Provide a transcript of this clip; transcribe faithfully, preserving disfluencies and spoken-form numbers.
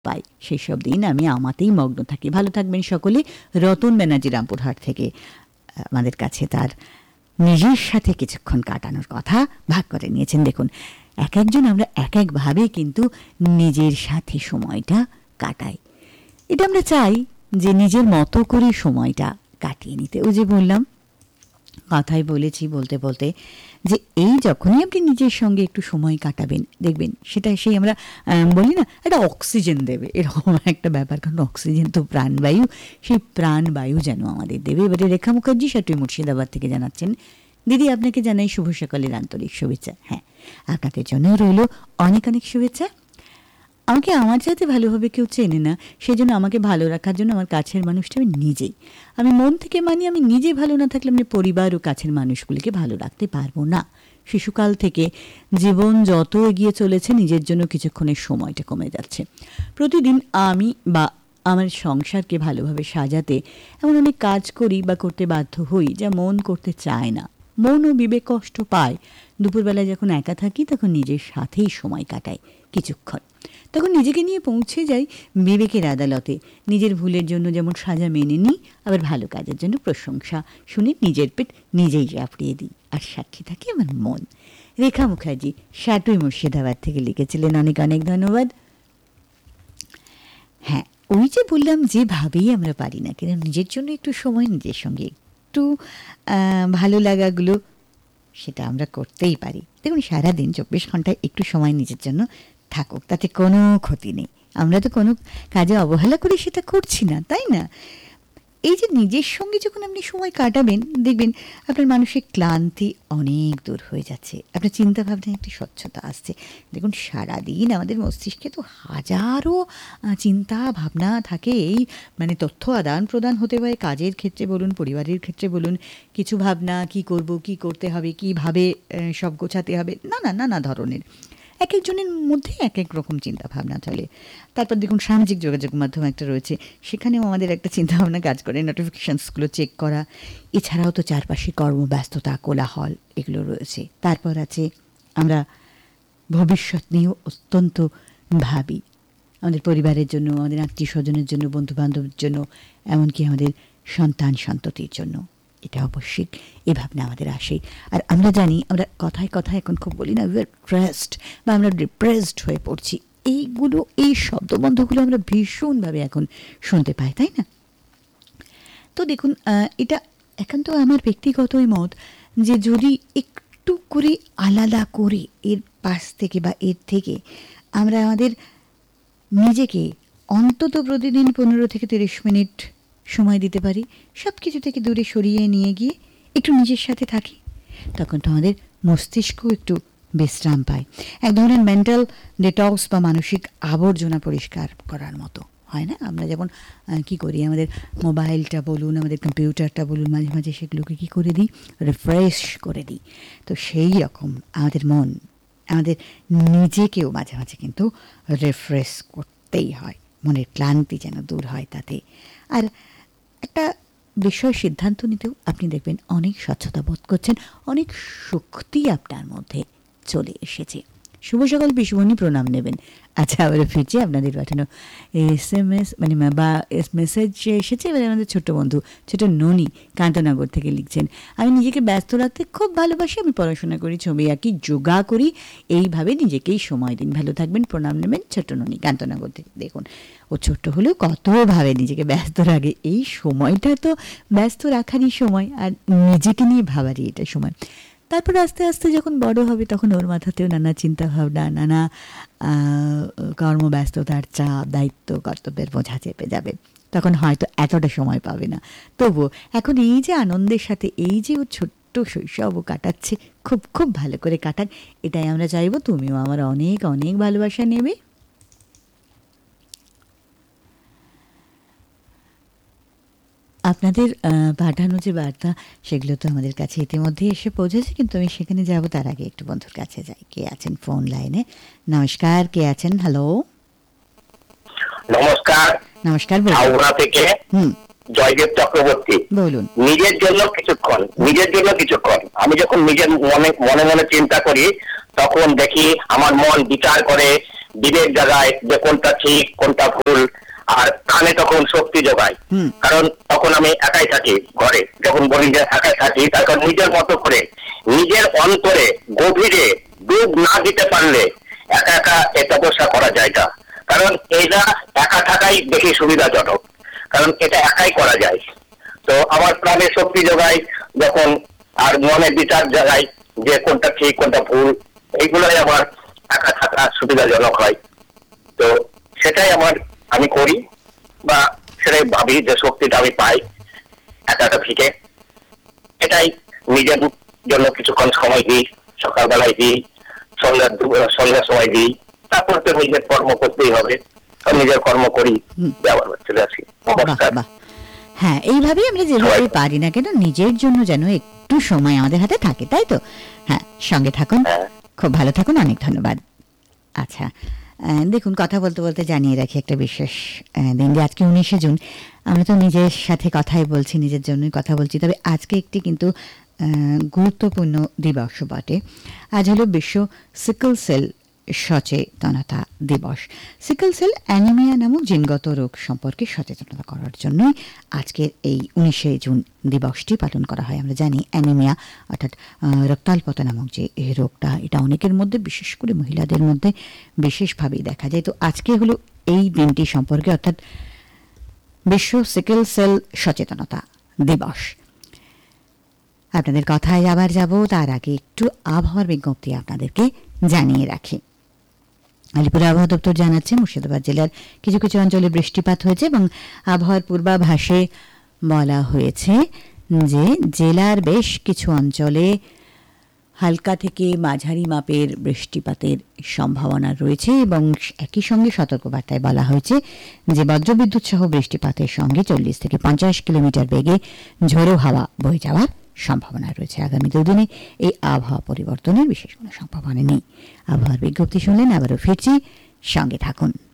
পাই সেসব দিন আমি আমাতেই মগ্ন থাকি। ভালো থাকবেন সকলে। রতন ব্যানার্জি রামপুরহাট থেকে আমাদের কাছে তার নিজের সাথে কিছুক্ষণ কাটানোর কথা ভাগ করে নিয়েছেন। দেখুন, এক একজন আমরা এক একভাবে কিন্তু নিজের সাথে সময়টা কাটাই। এটা আমরা চাই যে নিজের মতো করে সময়টা কাটিয়ে নিতে। ওই যে বললাম, কথাই বলেছি বলতে বলতে, যে এই যখনই আপনি নিজের সঙ্গে একটু সময় কাটাবেন দেখবেন সেটা সেই আমরা বলি না একটা অক্সিজেন দেবে, এরকম একটা ব্যাপার। কারণ অক্সিজেন তো প্রাণবায়ু, সেই প্রাণবায়ু যেন আমাদের দেবে। এবারে রেখা মুখার্জি সাটুই মুর্শিদাবাদ থেকে জানাচ্ছেন, দিদি আপনাকে জানাই শুভ সকালের আন্তরিক শুভেচ্ছা। হ্যাঁ, আপনাদের জন্য রইল অনেক অনেক শুভেচ্ছা। আমাকে আমার সাথে ভালোভাবে কেউ চেনে না, সেই জন্য আমাকে ভালো রাখার জন্য আমার কাছের মানুষটা আমি নিজেই, আমি মন থেকে মানি, আমি নিজে ভালো না থাকলে আমি পরিবার ও কাছের মানুষগুলিকে ভালো রাখতে পারবো না। শিশুকাল থেকে জীবন যত এগিয়ে চলেছে নিজের জন্য কিছুক্ষণের সময়টা কমে যাচ্ছে। প্রতিদিন আমি বা আমার সংসারকে ভালোভাবে সাজাতে এমন অনেক কাজ করি বা করতে বাধ্য হই যা মন করতে চায় না। মন ও বিবেক কষ্ট পায়। দুপুরবেলায় যখন একা থাকি তখন নিজের সাথেই সময় কাটাই কিছুক্ষণ, তখন নিজেকে নিয়ে পৌঁছে যাই বিবেকের আদালতে। নিজের ভুলের জন্য যেমন সাজা মেনে নিই, আবার ভালো কাজের জন্য প্রশংসা শুনে নিজের পেট নিজেই চাপড়িয়ে দিই, আর সাক্ষী থাকে আমার মন। রেখা মুখার্জি সাটুই মুর্শিদাবাদ থেকে লিখেছিলেন, অনেক অনেক ধন্যবাদ। হ্যাঁ, ওই যে বললাম, যেভাবেই আমরা পারি না কেন নিজের জন্য একটু সময়, নিজের সঙ্গে একটু ভালো লাগাগুলো সেটা আমরা করতেই পারি। দেখুন, সারাদিন চব্বিশ ঘন্টায় একটু সময় নিজের জন্য থাকুক, তাতে কোনো ক্ষতি নেই। আমরা তো কোনো কাজে অবহেলা করে সেটা করছি না, তাই না? এই যে নিজের সঙ্গে যখন আপনি সময় কাটাবেন দেখবেন আপনার মানসিক ক্লান্তি অনেক দূর হয়ে যাচ্ছে, আপনার চিন্তা ভাবনায় একটি স্বচ্ছতা আসছে। দেখুন, সারাদিন আমাদের মস্তিষ্কে তো হাজারো চিন্তা ভাবনা থাকে, এই মানে তথ্য আদান প্রদান হতে পারে কাজের ক্ষেত্রে বলুন, পরিবারের ক্ষেত্রে বলুন, কিছু ভাবনা, কি করব, কি করতে হবে, কিভাবে সব গোছাতে হবে, নানা নানা ধরনের এক একজনের মধ্যে এক এক রকম চিন্তা ভাবনা চলে। তারপর দেখুন, সামাজিক যোগাযোগ মাধ্যম একটা রয়েছে, সেখানেও আমাদের একটা চিন্তাভাবনা কাজ করে, নোটিফিকেশানসগুলো চেক করা। এছাড়াও তো চারপাশে কর্মব্যস্ততা, কোলাহল এগুলো রয়েছে। তারপর আছে আমরা ভবিষ্যৎ নিয়েও অত্যন্ত ভাবি, আমাদের পরিবারের জন্য, আমাদের আত্মীয় স্বজনের জন্য, বন্ধুবান্ধবের জন্য, এমনকি আমাদের সন্তান সন্ততির জন্য। এটা অবশ্যই এ ভাবনা আমাদের আসে। আর আমরা জানি, আমরা কথায় কথায় এখন খুব বলি না, উই আর স্ট্রেসড বা আমরা ডিপ্রেসড হয়ে পড়ছি, এইগুলো, এই শব্দবন্ধগুলো আমরা ভীষণভাবে এখন শুনতে পাই, তাই না? তো দেখুন, এটা একান্ত আমার ব্যক্তিগতই মত যে যদি একটু করে আলাদা করে এর পাশ থেকে বা এর থেকে আমরা আমাদের নিজেকে অন্তত প্রতিদিন পনেরো থেকে তিরিশ মিনিট সময় দিতে পারি, সব কিছু থেকে দূরে সরিয়ে নিয়ে গিয়ে একটু নিজের সাথে থাকি, তখন তো আমাদের মস্তিষ্ক একটু বিশ্রাম পায়। এক ধরনের মেন্টাল ডেটক্স বা মানসিক আবর্জনা পরিষ্কার করার মতো হয় না? আমরা যেমন কি করি, আমাদের মোবাইলটা বলুন, আমাদের কম্পিউটারটা বলুন, মাঝে মাঝে সেগুলোকে কী করে দিই, রিফ্রেশ করে দিই। তো সেই রকম আমাদের মন, আমাদের নিজেকেও মাঝে মাঝে কিন্তু রিফ্রেশ করতেই হয়, মনের ক্লান্তি যেন দূর হয় তাতে। আর একটা বিষয় সিদ্ধান্ত নিতেও আপনি দেখবেন অনেক স্বচ্ছতা বোধ করছেন, অনেক শক্তি আপনার মধ্যে চলে এসেছে। শুভ সকাল বিশুমণি, প্রণাম নেবেন। আচ্ছা, আবার ফিরছি আপনাদের পাঠানো এস এম এস মানে বা মেসেজ এসেছে। এবারে আমাদের ছোট্ট বন্ধু ছোট ননি কান্তনগর থেকে লিখছেন, আমি নিজেকে ব্যস্ত রাখতে খুব ভালোবাসি, আমি পড়াশোনা করি, ছবি আঁকি, যোগা করি, এইভাবে নিজেকেই সময় দিন। ভালো থাকবেন, প্রণাম নেবেন। ছোট্ট ননি কান্তনগর থেকে। দেখুন, ও ছোট্ট হলেও কতভাবে নিজেকে ব্যস্ত রাখে। এই সময়টা তো ব্যস্ত রাখারই সময়, আর নিজেকে নিয়ে ভাবারই এটা সময়। তারপর আস্তে আস্তে যখন বড় হবে তখন ওর মাথাতেও নানা চিন্তাভাবনা, নানা কর্মব্যস্ততার চাপ, দায়িত্ব, কর্তব্যের বোঝা চেপে যাবে, তখন হয়তো এতটা সময় পাবে না। তবুও এখন এই যে আনন্দের সাথে এই যে ও ছোট্ট শৈশব কাটাচ্ছে, খুব খুব ভালো করে কাটাক, এটাই আমরা চাইবো। তুমিও আমার অনেক অনেক ভালোবাসা নেবে। আপনাদের পাঠানো যে বার্তা সেগুলো তো আমাদের কাছে ইতিমধ্যে এসে পৌঁছেছে, কিন্তু আমি সেখানে যাব তার আগে একটু বন্ধুর কাছে যাই। কে আছেন ফোন লাইনে? নমস্কার, কে আছেন? হ্যালো, নমস্কার। নমস্কার, হাওড়া থেকে হুম জয়দেব চক্রবর্তী। বলুন। নিজের জন্য কিছুক্ষণ, নিজের জন্য কিছুক্ষণ আমি যখন নিজের মনে মনে মনে চিন্তা করি, তখন দেখি আমার মন বিচার করে বিবেক জাগায় যে কোনটা ঠিক কোনটা ভুল, আর কানে তখন শক্তি যোগায়। কারণ তখন আমি একাই থাকি ঘরে, যখন বলি যে একাই থাকি, তখন নিজের মতো করে নিজের অন্তরে গভীরে ডুব না দিতে পারলে একা একা এ তপস্যা করা যায় না। কারণ এটা একা থাকাই বেশি সুবিধাজনক, কারণ এটা একাই করা যায়। তো আমার প্রাণে শক্তি যোগায় যখন, আর মনে বিচার জাগায় যে কোনটা ঠিক কোনটা ভুল, এইগুলোই আমার একা থাকা সুবিধাজনক হয়। তো সেটাই আমার আমি করি, বা সেটাই ভাবি যে শক্তিটা আমি পাই একা একা থেকে। এটাই নিজের জন্য কিছুক্ষণ সময় দিই, সকালবেলায় দিই, সন্ধ্যার সন্ধ্যার সময় দিই, তারপর তো নিজের কর্ম করতেই হবে, নিজের কর্ম করি, আবার চলে আসি। হ্যাঁ, এইভাবেই আমরা যেভাবে পারি না কেন নিজের জন্য যেন একটু সময় আমাদের হাতে থাকে, তাই তো? হ্যাঁ, সঙ্গে থাকুন, খুব ভালো থাকুন, অনেক ধন্যবাদ। আচ্ছা, দেখুন, কথা বলতে বলতে জানিয়ে রাখি একটা বিশেষ দিন, যে আজকে উনিশে জুন। আমরা তো নিজের সাথে কথাই বলছি, নিজের জন্যই কথা বলছি, তবে আজকে একটি কিন্তু গুরুত্বপূর্ণ দিবস বটে। আজ হলো বিশ্ব সিকল সেল সচেতনতা দিবস। সিকল সেল অ্যানিমিয়া নামক জিনগত রোগ সম্পর্কে সচেতনতা করার জন্যই আজকের এই উনিশে জুন দিবসটি পালন করা হয়। আমরা জানি অ্যানিমিয়া অর্থাৎ রক্তাল্পতা নামক যে রোগটা, এটা অনেকের মধ্যে, বিশেষ করে মহিলাদের মধ্যে বিশেষভাবেই দেখা যায়। তো আজকে হলো এই দিনটি সম্পর্কে, অর্থাৎ বিশ্ব সিকল সেল সচেতনতা দিবস। আপনাদের কথায় আবার যাব, তার আগে একটু আবহাওয়ার বিজ্ঞপ্তি আপনাদেরকে জানিয়ে রাখি। আলিপুর আবহাওয়া দপ্তর জানাচ্ছে মুর্শিদাবাদ জেলার কিছু কিছু অঞ্চলে বৃষ্টিপাত হয়েছে, এবং আবহাওয়ার পূর্বাভাসে বলা হয়েছে যে জেলার বেশ কিছু অঞ্চলে হালকা থেকে মাঝারি মাপের বৃষ্টিপাতের সম্ভাবনা রয়েছে, এবং একই সঙ্গে সতর্কবার্তায় বলা হয়েছে যে বজ্রবিদ্যুৎ সহ বৃষ্টিপাতের সঙ্গে চল্লিশ থেকে পঞ্চাশ কিলোমিটার বেগে ঝোড়ো হাওয়া বয়ে যাওয়ার সম্ভাবনা রয়েছে। আগামী দুদিনে এই আবহাওয়া পরিবর্তনের বিশেষ কোনো সম্ভাবনা নেই। আবহাওয়ার বিজ্ঞপ্তি শুনলেন, আবারও ফিরছি, সঙ্গে থাকুন।